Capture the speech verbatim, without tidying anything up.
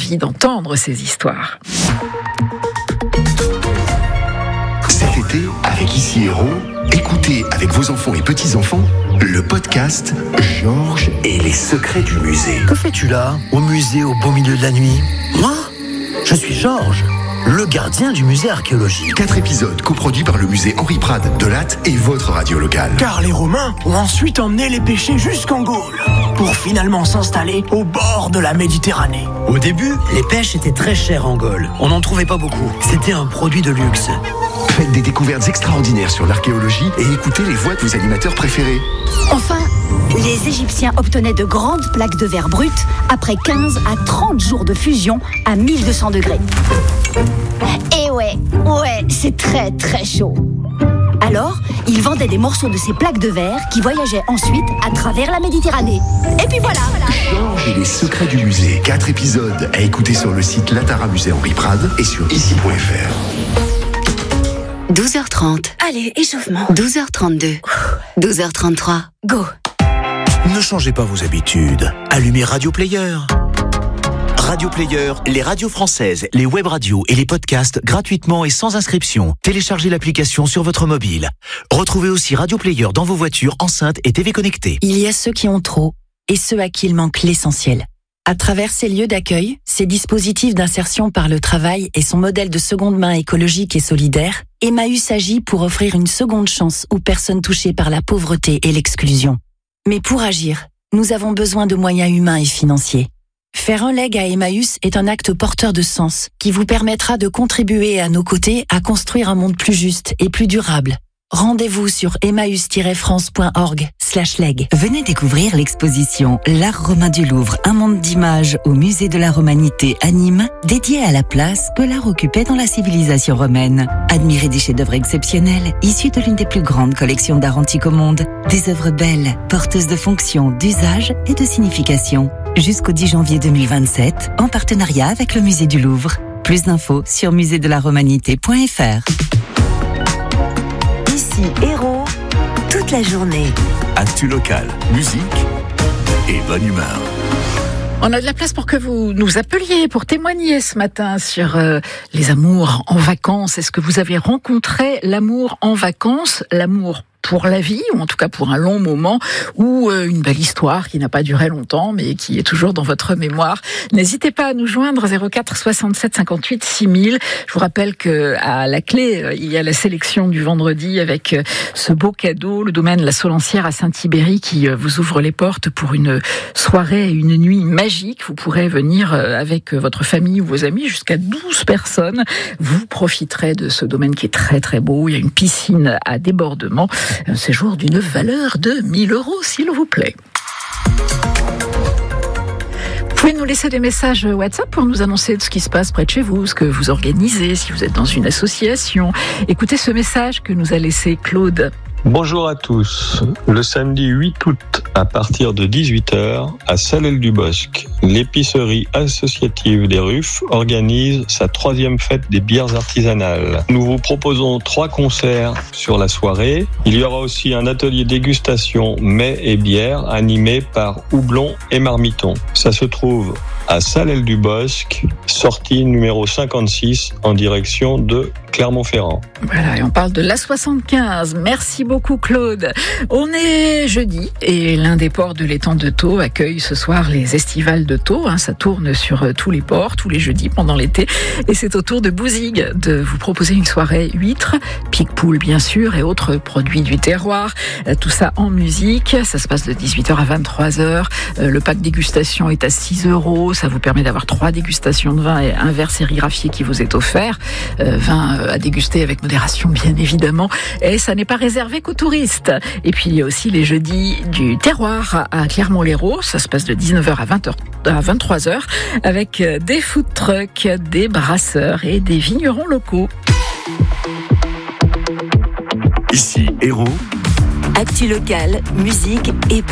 envie d'entendre ces histoires. Cet été, avec Ici Héros, écoutez avec vos enfants et petits-enfants le podcast Georges et les secrets du musée. Que fais-tu là, au musée au beau milieu de la nuit? Moi, je suis Georges, le gardien du musée archéologique. Quatre épisodes coproduits par le musée Henri Prade de Latte et votre radio locale. Car les Romains ont ensuite emmené les pêchers jusqu'en Gaule, pour finalement s'installer au bord de la Méditerranée. Au début, les pêches étaient très chères en Gaule. On n'en trouvait pas beaucoup. C'était un produit de luxe. Faites des découvertes extraordinaires sur l'archéologie et écoutez les voix de vos animateurs préférés. Enfin, les Égyptiens obtenaient de grandes plaques de verre brut après quinze à trente jours de fusion à mille deux cents degrés. Et ouais, ouais, c'est très très chaud. Alors, ils vendaient des morceaux de ces plaques de verre qui voyageaient ensuite à travers la Méditerranée. Et puis voilà, voilà. Georges et les secrets du musée. Quatre épisodes à écouter sur le site Latara Musée Henri Prade et sur ici point f r. douze heures trente. Allez, échauffement. douze heures trente-deux. douze heures trente-trois. Go. Ne changez pas vos habitudes. Allumez Radio Player. Radio Player, les radios françaises, les web radios et les podcasts gratuitement et sans inscription. Téléchargez l'application sur votre mobile. Retrouvez aussi Radio Player dans vos voitures, enceintes et T V connectées. Il y a ceux qui ont trop et ceux à qui il manque l'essentiel. À travers ces lieux d'accueil, ces dispositifs d'insertion par le travail et son modèle de seconde main écologique et solidaire, Emmaüs agit pour offrir une seconde chance aux personnes touchées par la pauvreté et l'exclusion. Mais pour agir, nous avons besoin de moyens humains et financiers. Faire un leg à Emmaüs est un acte porteur de sens qui vous permettra de contribuer à nos côtés à construire un monde plus juste et plus durable. Rendez-vous sur emmaüs tiret france point org slash leg. Venez découvrir l'exposition L'Art romain du Louvre, un monde d'images au musée de la Romanité à Nîmes, dédié à la place que l'art occupait dans la civilisation romaine. Admirez des chefs-d'œuvre exceptionnels, issus de l'une des plus grandes collections d'art antique au monde. Des œuvres belles, porteuses de fonctions, d'usage et de signification. Jusqu'au dix janvier deux mille vingt-sept, en partenariat avec le musée du Louvre. Plus d'infos sur musée de la romanité point f r. Ici Héros, toute la journée. Actu local, musique et bonne humeur. On a de la place pour que vous nous appeliez, pour témoigner ce matin sur euh, les amours en vacances. Est-ce que vous avez rencontré l'amour en vacances, l'amour pour la vie, ou en tout cas pour un long moment, ou euh, une belle histoire qui n'a pas duré longtemps, mais qui est toujours dans votre mémoire. N'hésitez pas à nous joindre zéro quatre soixante-sept cinquante-huit six mille. Je vous rappelle que à la clé, euh, il y a la sélection du vendredi avec euh, ce beau cadeau, le domaine La Solancière à Saint-Thibéry, qui euh, vous ouvre les portes pour une soirée et une nuit magique. Vous pourrez venir euh, avec votre famille ou vos amis, jusqu'à douze personnes. Vous profiterez de ce domaine qui est très très beau. Il y a une piscine à débordement. Un séjour d'une valeur de mille euros, s'il vous plaît. Vous pouvez nous laisser des messages WhatsApp pour nous annoncer ce qui se passe près de chez vous, ce que vous organisez, si vous êtes dans une association. Écoutez ce message que nous a laissé Claude. Bonjour à tous. Le samedi huit août à partir de dix-huit heures à Salelles-du-Bosc, l'épicerie associative des Ruffes organise sa troisième fête des bières artisanales. Nous vous proposons trois concerts sur la soirée. Il y aura aussi un atelier dégustation mets et bières animé par Houblon et Marmiton. Ça se trouve à Salelles-du-Bosc, sortie numéro cinquante-six en direction de Clermont-Ferrand. Voilà, et on parle de l'A soixante-quinze. Merci beaucoup Claude. On est jeudi et l'un des ports de l'étang de Thau accueille ce soir les estivales de Thau. Hein, ça tourne sur tous les ports, tous les jeudis pendant l'été. Et c'est au tour de Bouzigues de vous proposer une soirée huîtres, pique-poule bien sûr et autres produits du terroir. Tout ça en musique. Ça se passe de dix-huit heures à vingt-trois heures. Le pack dégustation est à six euros. Ça vous permet d'avoir trois dégustations de vin et un verre sérigraphié qui vous est offert. Euh, vin à déguster avec modération, bien évidemment. Et ça n'est pas réservé qu'aux touristes. Et puis, il y a aussi les jeudis du terroir à Clermont-Lérault. Ça se passe de dix-neuf heures à vingt heures, à vingt-trois heures avec des food trucks, des brasseurs et des vignerons locaux. Ici, Héros. Actu locale, musique et